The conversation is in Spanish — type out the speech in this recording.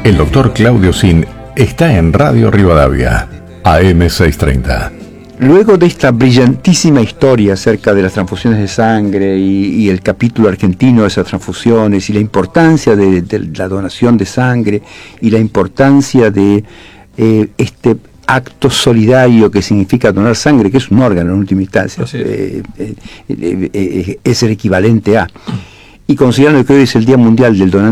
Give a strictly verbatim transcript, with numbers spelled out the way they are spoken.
El doctor Claudio Zin está en Radio Rivadavia, A M seiscientos treinta. Luego de esta brillantísima historia acerca de las transfusiones de sangre y, y el capítulo argentino de esas transfusiones y la importancia de, de la donación de sangre y la importancia de eh, este acto solidario que significa donar sangre, que es un órgano en última instancia, eh, eh, eh, eh, es el equivalente a, y considerando que hoy es el Día Mundial del Donante